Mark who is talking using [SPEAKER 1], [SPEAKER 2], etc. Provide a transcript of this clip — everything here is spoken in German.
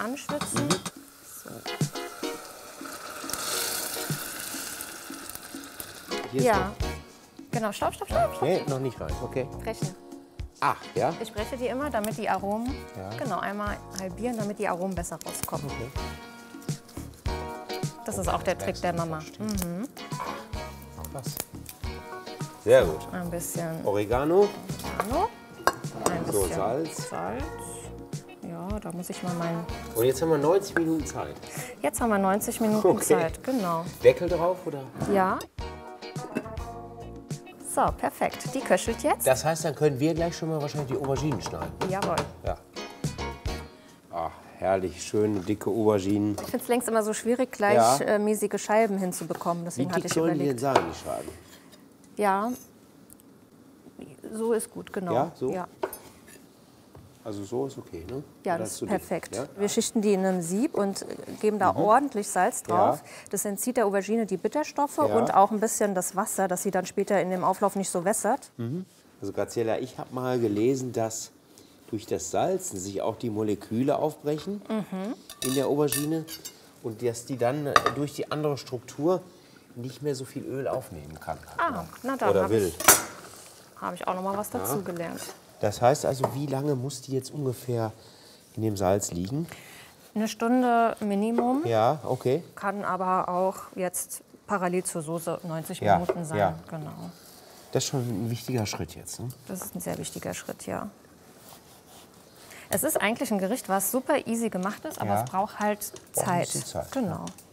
[SPEAKER 1] anschwitzen. So.
[SPEAKER 2] Hier
[SPEAKER 1] Ja, genau. Stopp.
[SPEAKER 2] Nee, noch nicht rein. Okay.
[SPEAKER 1] Brechen.
[SPEAKER 2] Ach, ja?
[SPEAKER 1] Ich breche die immer, damit die Aromen, genau, einmal halbieren, damit die Aromen besser rauskommen.
[SPEAKER 2] Okay.
[SPEAKER 1] Das ist auch der Trick der Mama.
[SPEAKER 2] Krass. Sehr gut.
[SPEAKER 1] Ein bisschen
[SPEAKER 2] Oregano.
[SPEAKER 1] Oregano, ein
[SPEAKER 2] So,
[SPEAKER 1] bisschen
[SPEAKER 2] Salz.
[SPEAKER 1] Ja, da muss ich mal meinen...
[SPEAKER 2] Und jetzt haben wir 90 Minuten Zeit.
[SPEAKER 1] Jetzt haben wir 90 Minuten Zeit, genau.
[SPEAKER 2] Deckel drauf, oder?
[SPEAKER 1] Ja. So, perfekt. Die köchelt jetzt.
[SPEAKER 2] Das heißt, dann können wir gleich schon mal wahrscheinlich die Auberginen schneiden.
[SPEAKER 1] Jawohl.
[SPEAKER 2] Ja. Ach, herrlich, schöne, dicke Auberginen.
[SPEAKER 1] Ich finde es längst immer so schwierig, gleichmäßige Scheiben hinzubekommen.
[SPEAKER 2] Wie
[SPEAKER 1] Deswegen hatte
[SPEAKER 2] dick
[SPEAKER 1] ich
[SPEAKER 2] sollen die denn
[SPEAKER 1] überlegt.
[SPEAKER 2] sein, die Scheiben?
[SPEAKER 1] Ja, so ist gut, genau.
[SPEAKER 2] Ja, so?
[SPEAKER 1] Ja,
[SPEAKER 2] Also so ist okay, ne?
[SPEAKER 1] ja
[SPEAKER 2] Oder
[SPEAKER 1] das ist
[SPEAKER 2] zu dick?
[SPEAKER 1] perfekt.
[SPEAKER 2] Ja?
[SPEAKER 1] Wir schichten die in einem Sieb und geben da ordentlich Salz drauf.
[SPEAKER 2] Ja.
[SPEAKER 1] Das entzieht der Aubergine die Bitterstoffe
[SPEAKER 2] Ja.
[SPEAKER 1] und auch ein bisschen das Wasser, dass sie dann später in dem Auflauf nicht so wässert.
[SPEAKER 2] Also Graziella, ich habe mal gelesen, dass durch das Salzen sich auch die Moleküle aufbrechen in der Aubergine und dass die dann durch die andere Struktur nicht mehr so viel Öl aufnehmen kann.
[SPEAKER 1] Ah, na dann
[SPEAKER 2] Oder
[SPEAKER 1] habe
[SPEAKER 2] will.
[SPEAKER 1] ich auch noch mal was dazu gelernt.
[SPEAKER 2] Das heißt also, wie lange muss die jetzt ungefähr in dem Salz liegen?
[SPEAKER 1] Eine Stunde Minimum,
[SPEAKER 2] Ja, okay.
[SPEAKER 1] kann aber auch jetzt parallel zur Soße 90
[SPEAKER 2] Ja,
[SPEAKER 1] Minuten sein.
[SPEAKER 2] ja.
[SPEAKER 1] Genau.
[SPEAKER 2] Das ist schon ein wichtiger Schritt jetzt. Ne?
[SPEAKER 1] Das ist ein sehr wichtiger Schritt, ja. Es ist eigentlich ein Gericht, was super easy gemacht ist, aber
[SPEAKER 2] Ja.
[SPEAKER 1] es braucht halt
[SPEAKER 2] Braucht ein
[SPEAKER 1] Zeit.
[SPEAKER 2] bisschen Zeit,
[SPEAKER 1] Genau.